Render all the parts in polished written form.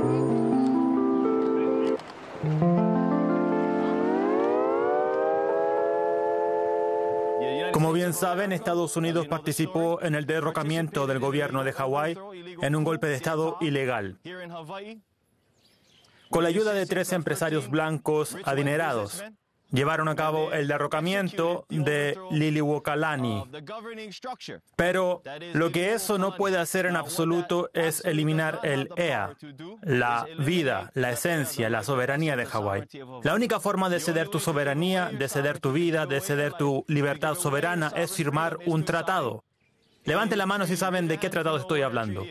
Como bien saben, Estados Unidos participó en el derrocamiento del gobierno de Hawái en un golpe de Estado ilegal, con la ayuda de 3 empresarios blancos adinerados. Llevaron a cabo el derrocamiento de Liliuokalani. Pero lo que eso no puede hacer en absoluto es eliminar el EA, la vida, la esencia, la soberanía de Hawái. La única forma de ceder tu soberanía, de ceder tu vida, de ceder tu libertad soberana es firmar un tratado. Levanten la mano si saben de qué tratado estoy hablando.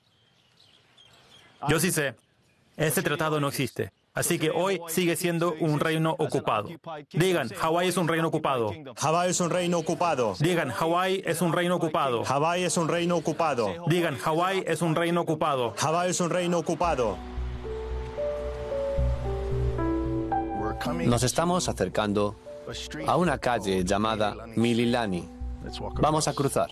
Yo sí sé. Este tratado no existe. Así que hoy sigue siendo un reino ocupado. Digan, Hawái es un reino ocupado. Hawái es un reino ocupado. Digan, Hawái es un reino ocupado. Hawái es un reino ocupado. Digan, Hawái es un reino ocupado. Hawái es un reino ocupado. Nos estamos acercando a una calle llamada Mililani. Vamos a cruzar.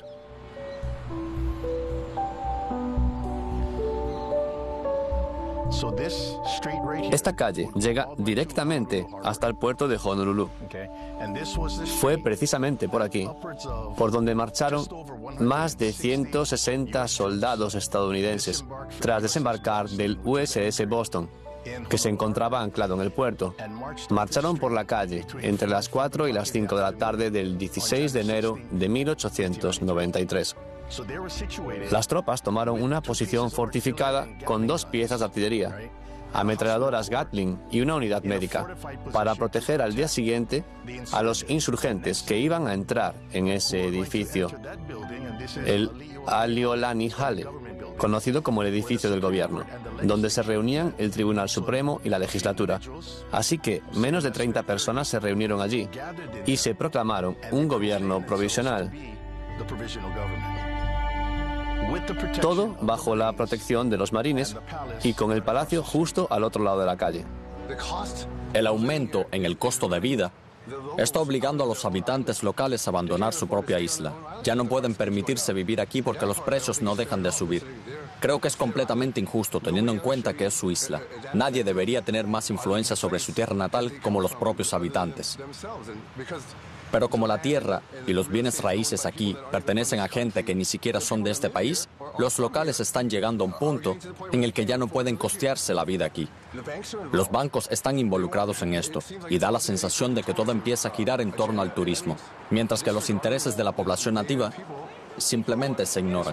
Esta calle llega directamente hasta el puerto de Honolulu. Fue precisamente por aquí, por donde marcharon más de 160 soldados estadounidenses tras desembarcar del USS Boston, que se encontraba anclado en el puerto. Marcharon por la calle entre las 4 y las 5 de la tarde del 16 de enero de 1893. Las tropas tomaron una posición fortificada con 2 piezas de artillería, ametralladoras Gatling y una unidad médica, para proteger al día siguiente a los insurgentes que iban a entrar en ese edificio, el Aliolani Hale, conocido como el edificio del gobierno, donde se reunían el Tribunal Supremo y la legislatura. Así que menos de 30 personas se reunieron allí y se proclamaron un gobierno provisional. Todo bajo la protección de los marines y con el palacio justo al otro lado de la calle. El aumento en el costo de vida está obligando a los habitantes locales a abandonar su propia isla. Ya no pueden permitirse vivir aquí porque los precios no dejan de subir. Creo que es completamente injusto teniendo en cuenta que es su isla. Nadie debería tener más influencia sobre su tierra natal como los propios habitantes. Pero como la tierra y los bienes raíces aquí pertenecen a gente que ni siquiera son de este país, los locales están llegando a un punto en el que ya no pueden costearse la vida aquí. Los bancos están involucrados en esto y da la sensación de que todo empieza a girar en torno al turismo, mientras que los intereses de la población nativa simplemente se ignoran.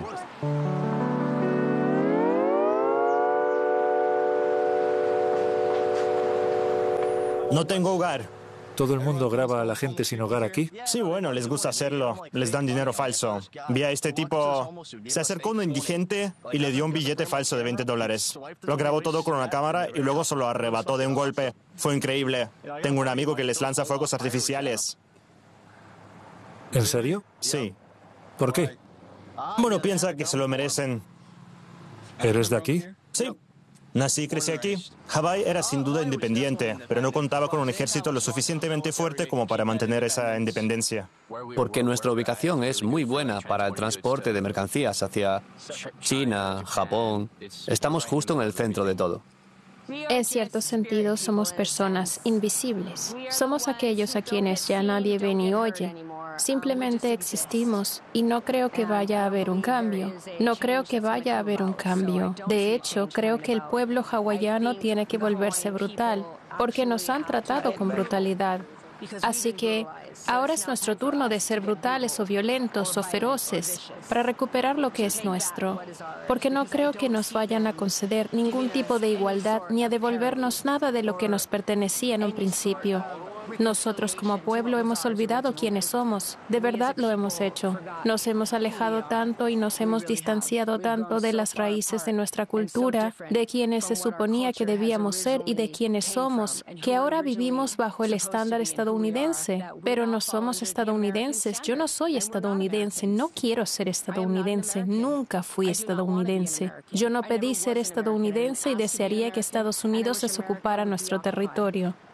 No tengo hogar. ¿Todo el mundo graba a la gente sin hogar aquí? Sí, bueno, les gusta hacerlo. Les dan dinero falso. Vi a este tipo. Se acercó un indigente y le dio un billete falso de $20. Lo grabó todo con una cámara y luego se lo arrebató de un golpe. Fue increíble. Tengo un amigo que les lanza fuegos artificiales. ¿En serio? Sí. ¿Por qué? Bueno, piensa que se lo merecen. ¿Eres de aquí? Sí. Nací y crecí aquí. Hawái era sin duda independiente, pero no contaba con un ejército lo suficientemente fuerte como para mantener esa independencia. Porque nuestra ubicación es muy buena para el transporte de mercancías hacia China, Japón. Estamos justo en el centro de todo. En cierto sentido, somos personas invisibles. Somos aquellos a quienes ya nadie ve ni oye. Simplemente existimos y no creo que vaya a haber un cambio. No creo que vaya a haber un cambio. De hecho, creo que el pueblo hawaiano tiene que volverse brutal, porque nos han tratado con brutalidad. Así que ahora es nuestro turno de ser brutales o violentos o feroces para recuperar lo que es nuestro, porque no creo que nos vayan a conceder ningún tipo de igualdad ni a devolvernos nada de lo que nos pertenecía en un principio. Nosotros como pueblo hemos olvidado quiénes somos. De verdad lo hemos hecho. Nos hemos alejado tanto y nos hemos distanciado tanto de las raíces de nuestra cultura, de quienes se suponía que debíamos ser y de quienes somos, que ahora vivimos bajo el estándar estadounidense. Pero no somos estadounidenses. Yo no soy estadounidense. No quiero ser estadounidense. Nunca fui estadounidense. Yo no pedí ser estadounidense y desearía que Estados Unidos desocupara nuestro territorio.